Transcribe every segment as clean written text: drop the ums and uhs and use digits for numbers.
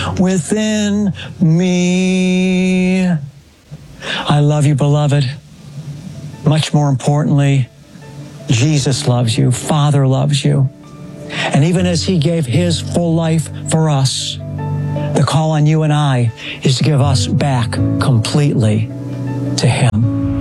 within me. I love you, beloved. Much more importantly, Jesus loves you. Father loves you. And even as he gave his full life for us, the call on you and I is to give us back completely to him.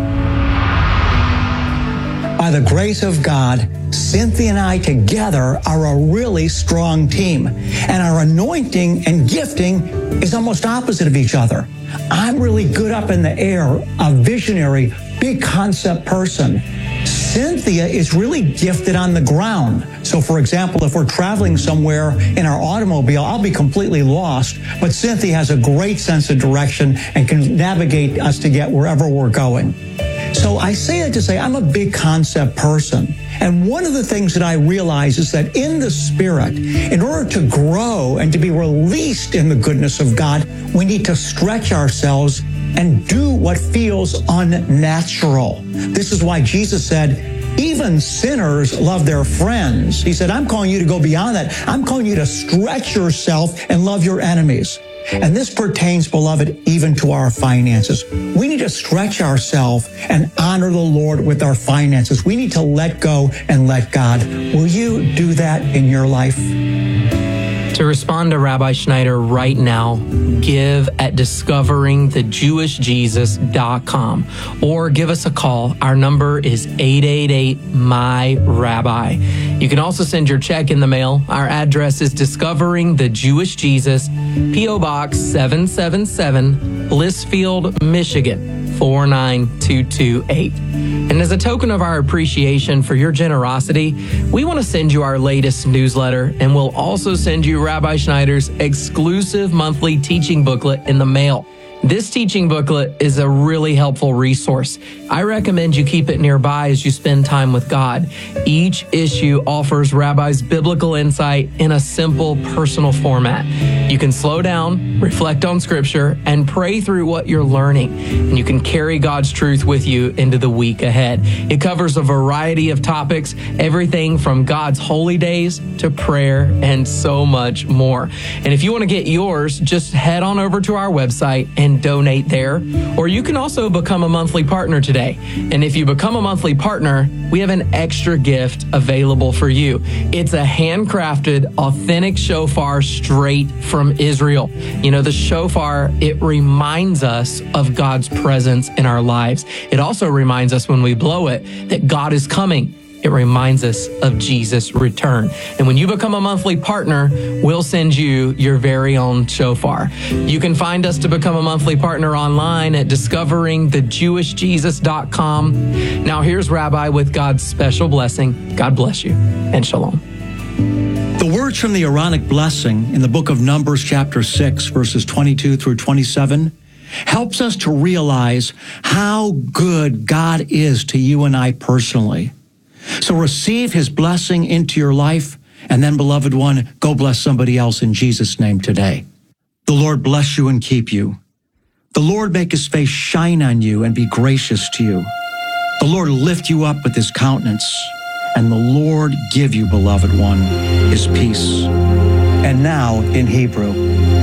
By the grace of God, Cynthia and I together are a really strong team. And our anointing and gifting is almost opposite of each other. I'm really good up in the air, a visionary, big concept person. Cynthia is really gifted on the ground. So, for example, if we're traveling somewhere in our automobile, I'll be completely lost, but Cynthia has a great sense of direction and can navigate us to get wherever we're going. So I say that to say I'm a big concept person. And one of the things that I realize is that in the Spirit, in order to grow and to be released in the goodness of God, we need to stretch ourselves and do what feels unnatural. This is why Jesus said, even sinners love their friends. He said, I'm calling you to go beyond that. I'm calling you to stretch yourself and love your enemies. And this pertains, beloved, even to our finances. We need to stretch ourselves and honor the Lord with our finances. We need to let go and let God. Will you do that in your life? To respond to Rabbi Schneider right now, give at discoveringthejewishjesus.com or give us a call. Our number is 888-MY-RABBI. You can also send your check in the mail. Our address is Discovering the Jewish Jesus, P.O. Box 777, Blissfield, Michigan 49228. And as a token of our appreciation for your generosity, we want to send you our latest newsletter, and we'll also send you Rabbi Schneider's exclusive monthly teaching booklet in the mail. This teaching booklet is a really helpful resource. I recommend you keep it nearby as you spend time with God. Each issue offers Rabbi's biblical insight in a simple, personal format. You can slow down, reflect on Scripture, and pray through what you're learning. And you can carry God's truth with you into the week ahead. It covers a variety of topics, everything from God's holy days to prayer and so much more. And if you want to get yours, just head on over to our website and donate there. Or you can also become a monthly partner today. And if you become a monthly partner, we have an extra gift available for you. It's a handcrafted, authentic shofar straight from Israel. You know, the shofar, it reminds us of God's presence in our lives. It also reminds us when we blow it that God is coming. It reminds us of Jesus' return. And when you become a monthly partner, we'll send you your very own shofar. You can find us to become a monthly partner online at discoveringthejewishjesus.com. Now here's Rabbi with God's special blessing. God bless you and shalom. The words from the Aaronic blessing in the book of Numbers chapter 6, verses 22 through 27, helps us to realize how good God is to you and I personally. So receive his blessing into your life, and then, beloved one, go bless somebody else in Jesus' name today. The Lord bless you and keep you. The Lord make his face shine on you and be gracious to you. The Lord lift you up with his countenance, and the Lord give you, beloved one, his peace. And now, in Hebrew,